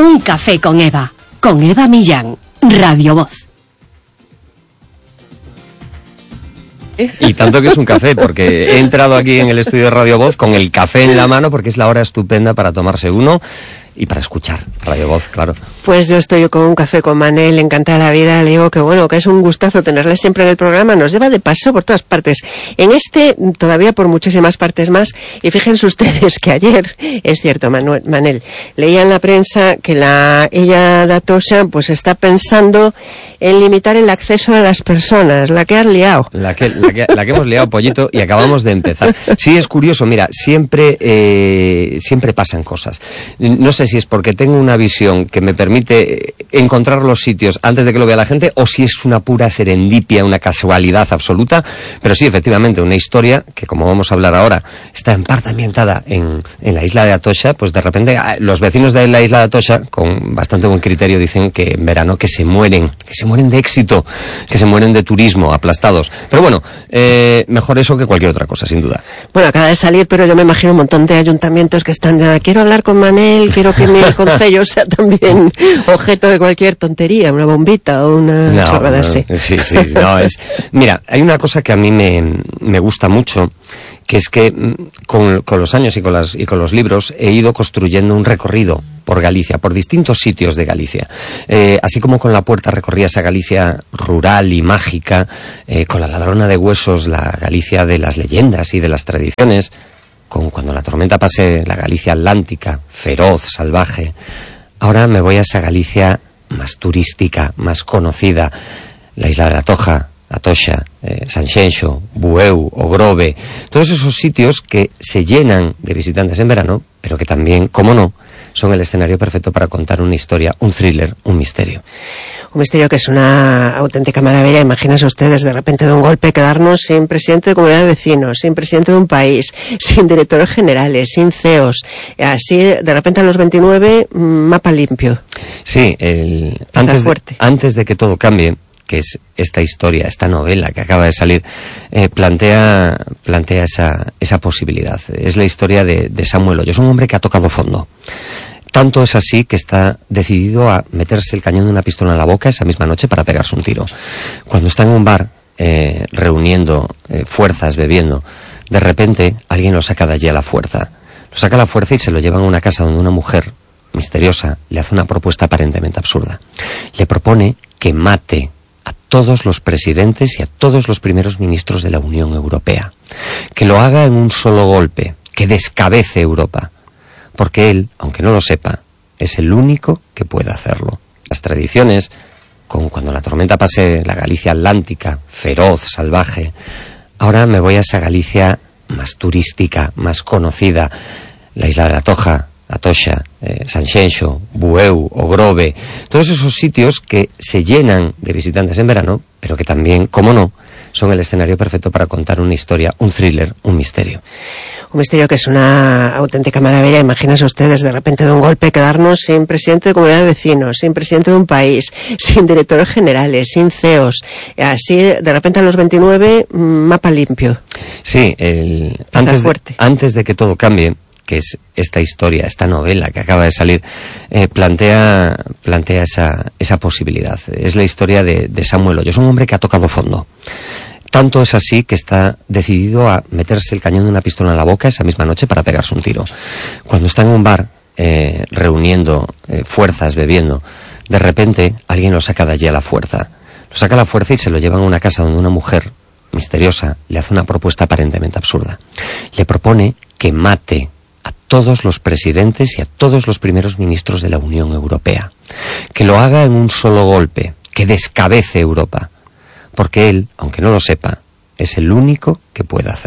Un café con Eva Millán, Radio Voz. Y tanto que es un café, porque he entrado aquí en el estudio de Radio Voz con el café en la mano, porque es la hora estupenda para tomarse uno y para escuchar Radio Voz, claro. Pues yo estoy con un café con Manel, encantada la vida, le digo que bueno, que es un gustazo tenerle siempre en el programa, nos lleva de paso por todas partes, en todavía por muchísimas partes más, y fíjense ustedes que ayer, es cierto Manel, leía en la prensa que ella Datosha pues está pensando en limitar el acceso de las personas, la que has liado. La que hemos liado, Pollito, y acabamos de empezar. Sí, es curioso, mira, siempre pasan cosas. No sé si es porque tengo una visión que me permite encontrar los sitios antes de que lo vea la gente, o si es una pura serendipia, una casualidad absoluta, pero sí, efectivamente, una historia que, como vamos a hablar ahora, está en parte ambientada en la isla de Atosha. Pues de repente los vecinos de la isla de Atosha, con bastante buen criterio, dicen que en verano que se mueren de éxito, que se mueren de turismo, aplastados. Pero bueno, mejor eso que cualquier otra cosa, sin duda. Bueno, acaba de salir, pero yo me imagino un montón de ayuntamientos que están ya, quiero hablar con Manel, quiero que mi concello sea también objeto de cualquier tontería, una bombita o una chorrada así. Sí, no, mira, hay una cosa que a mí me gusta mucho, que es que con los años y con los libros he ido construyendo un recorrido por Galicia, por distintos sitios de Galicia. Así como con La Puerta recorría esa Galicia rural y mágica, con La Ladrona de Huesos, la Galicia de las leyendas y de las tradiciones, con Cuando la tormenta pase, la Galicia atlántica, feroz, salvaje. Ahora me voy a esa Galicia más turística, más conocida, la isla de la Toja, Atosha, Sanxenxo, Bueu, Ogrove, todos esos sitios que se llenan de visitantes en verano, pero que también, como no, son el escenario perfecto para contar una historia, un thriller, un misterio. Un misterio que es una auténtica maravilla. Imagínense ustedes de repente de un golpe quedarnos sin presidente de comunidad de vecinos, sin presidente de un país, sin directores generales, sin CEOs. Así, de repente a los 29, mapa limpio. Sí, antes de que todo cambie, que es esta historia, esta novela que acaba de salir, plantea esa posibilidad. Es la historia de Samuel Hoyos, un hombre que ha tocado fondo. Tanto es así que está decidido a meterse el cañón de una pistola en la boca esa misma noche para pegarse un tiro. Cuando está en un bar, reuniendo fuerzas, bebiendo, de repente alguien lo saca de allí a la fuerza. Lo saca a la fuerza y se lo llevan a una casa donde una mujer misteriosa le hace una propuesta aparentemente absurda. Le propone que mate a todos los presidentes y a todos los primeros ministros de la Unión Europea. Que lo haga en un solo golpe, que descabece Europa. Porque él, aunque no lo sepa, es el único que puede hacerlo. Las tradiciones, con Cuando la tormenta pase, la Galicia atlántica, feroz, salvaje. Ahora me voy a esa Galicia más turística, más conocida, la isla de la Toja, Atosha, Sanxenxo, Bueu, Ogrove, todos esos sitios que se llenan de visitantes en verano, pero que también, como no, son el escenario perfecto para contar una historia, un thriller, un misterio. Un misterio que es una auténtica maravilla. Imagínense ustedes de repente de un golpe quedarnos sin presidente de comunidad de vecinos, sin presidente de un país, sin directores generales, sin CEOs. Así, de repente a los 29, mapa limpio. Sí, antes de que todo cambie, que es esta historia, esta novela que acaba de salir, plantea esa posibilidad. Es la historia de Samuel Hoyos, un hombre que ha tocado fondo. Tanto es así que está decidido a meterse el cañón de una pistola en la boca esa misma noche para pegarse un tiro. Cuando está en un bar, reuniendo fuerzas, bebiendo, de repente alguien lo saca de allí a la fuerza. Lo saca a la fuerza y se lo llevan a una casa donde una mujer misteriosa le hace una propuesta aparentemente absurda. Le propone que mate a todos los presidentes y a todos los primeros ministros de la Unión Europea. Que lo haga en un solo golpe, que descabece Europa. Porque él, aunque no lo sepa, es el único que puede hacerlo.